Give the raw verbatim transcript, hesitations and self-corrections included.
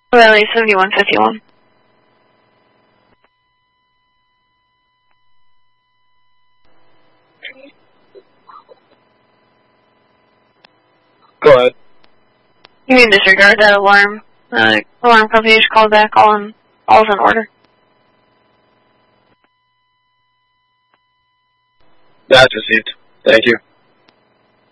Riley seventy-one fifty-one. Go ahead. You can disregard that alarm. Uh, alarm company just called back. All in, all's in order. That's received. Thank you.